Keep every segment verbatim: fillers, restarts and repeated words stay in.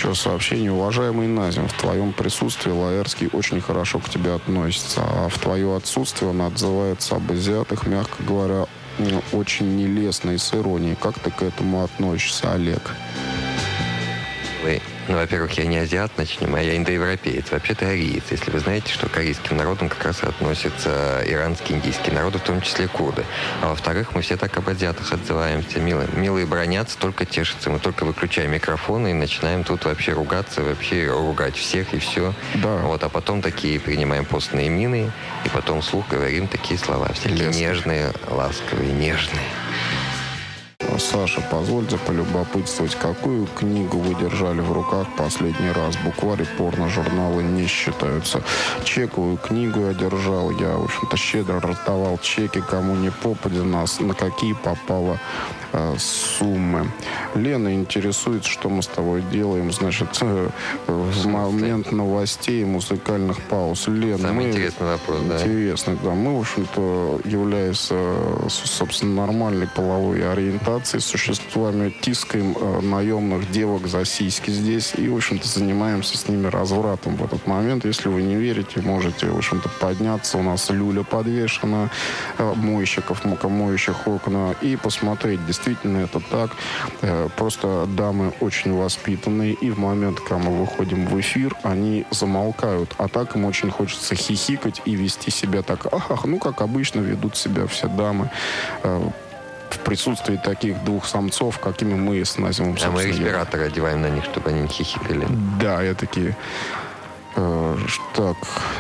Еще сообщение. Уважаемый Назим, в твоем присутствии Лаэрский очень хорошо к тебе относится, а в твое отсутствие он отзывается об азиатах, мягко говоря, очень нелестно и с иронией. Как ты к этому относишься, Олег? Вы, ну, во-первых, я не азиат, начнем, а я индоевропеец. Вообще-то ариец. Если вы знаете, что к корейским народам как раз относятся иранские, индийские народы, в том числе курды. А во-вторых, мы все так об азиатах отзываемся. Милые, милые бронятся, только тешатся. Мы только выключаем микрофоны и начинаем тут вообще ругаться, вообще ругать всех и все. Да. Вот, а потом такие принимаем постные мины, и потом вслух говорим такие слова. Всякие Лестно. Нежные, ласковые, нежные. Саша, позвольте полюбопытствовать, какую книгу вы держали в руках последний раз? Букварь и порно-журналы не считаются. Чековую книгу я держал. Я, в общем-то, щедро раздавал чеки, кому не попадя, нас, на какие попало э, суммы. Лена интересуется, что мы с тобой делаем, значит, э, в момент новостей и музыкальных пауз. Лена, Самый мы... интересный вопрос, да. Интересный, да. Мы, в общем-то, являясь, э, собственно, нормальной половой ориентацией, существами, тискаем э, наемных девок за сиськи здесь и, в общем-то, занимаемся с ними развратом в этот момент. Если вы не верите, можете, в общем-то, подняться. У нас люля подвешена, э, мойщиков, мукомоющих окна, и посмотреть, действительно это так. Э, просто дамы очень воспитанные, и в момент, когда мы выходим в эфир, они замолкают. А так им очень хочется хихикать и вести себя так, ах, ну, как обычно ведут себя все дамы, э, в присутствии таких двух самцов, какими мы с Назимом, А мы респираторы одеваем на них, чтобы они не хихикали. Да, я такие... Э, так...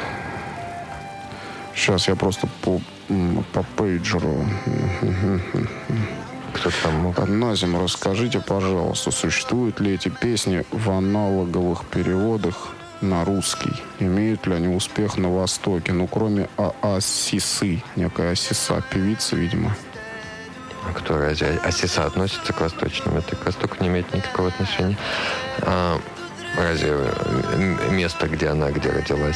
Сейчас я просто по, по пейджеру... Кто-то там мог... Назим, расскажите, пожалуйста, существуют ли эти песни в аналоговых переводах на русский? Имеют ли они успех на Востоке? Ну, кроме А.А. Сисы, некая Сиса, певица, видимо. А кто разве? Асиса относится к восточным? Это к Востоку не имеет никакого отношения. А, разве место, где она, где родилась?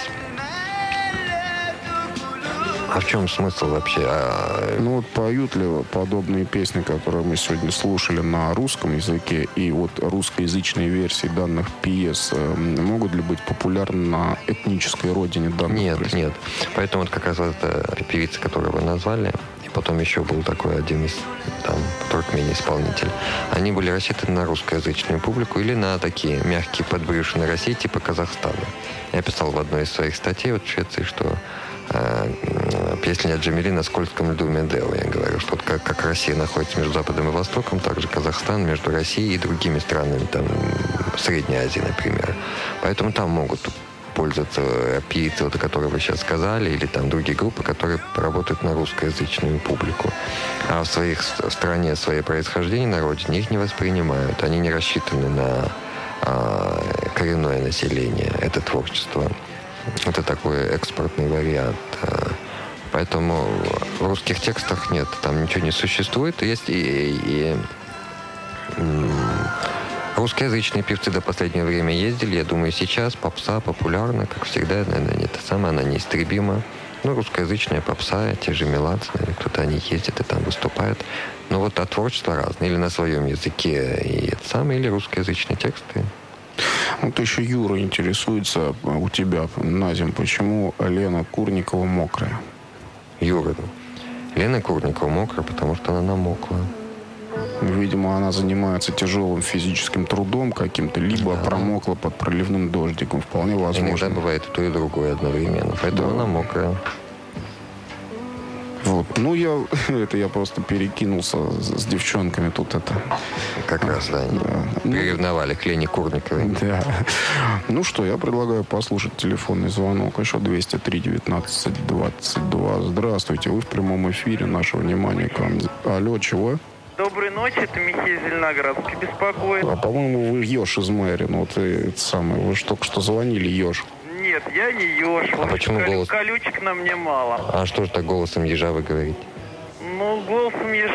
А в чем смысл вообще? А... Ну вот поют ли подобные песни, которые мы сегодня слушали на русском языке, и вот русскоязычные версии данных пьес могут ли быть популярны на этнической родине данных Нет, песен? нет. Поэтому вот как раз вот эта певица, которую вы назвали, и потом еще был такой один из там туркмений исполнитель, они были рассчитаны на русскоязычную публику или на такие мягкие подбрюшины России типа Казахстана. Я писал в одной из своих статей вот в Швеции, что песня Джамили на скользком льду Медео. Я говорю, что вот как, как Россия находится между Западом и Востоком, так же Казахстан между Россией и другими странами, там, Средней Азии, например. Поэтому там могут пользоваться певицы, вот, о которой вы сейчас сказали, или там другие группы, которые работают на русскоязычную публику. А в своих в стране, свое происхождение на родине их не воспринимают. Они не рассчитаны на а, коренное население, это творчество. Это такой экспортный вариант. Поэтому в русских текстах нет, там ничего не существует. Есть и, и, и русскоязычные певцы до последнего времени ездили. Я думаю, сейчас попса популярна, как всегда. Наверное, не та самая, она неистребима. Ну, русскоязычная попса, те же Меладзе, кто-то они ездят и там выступают. Но вот а творчество разное. Или на своем языке и это самое, или русскоязычные тексты. Вот еще Юра интересуется у тебя, Назим, почему Лена Курникова мокрая? Юра, Лена Курникова мокрая, потому что она намокла. Видимо, она занимается тяжелым физическим трудом каким-то, либо да. промокла под проливным дождиком. Вполне возможно. Иногда бывает и то, и другое одновременно. Поэтому да. она мокрая. Вот. Ну, я, это я просто перекинулся с, с девчонками тут это. Как раз, да, они да. приревновали к Лене Курниковой. Да. Ну что, я предлагаю послушать телефонный звонок. Еще двести три девятнадцать двадцать два. Здравствуйте, вы в прямом эфире. Наше внимание к вам. Алло, чего? Доброй ночи, это Михей Зеленоградский беспокоит. А, по-моему, вы Ёж из Мэрина. Вот и, это самое, вы же только что звонили, Ёж. Нет, я не еж. А почему Колю- голос? Колючек на мне мало. А что же так голосом ежа вы говорите? Ну, голосом ежа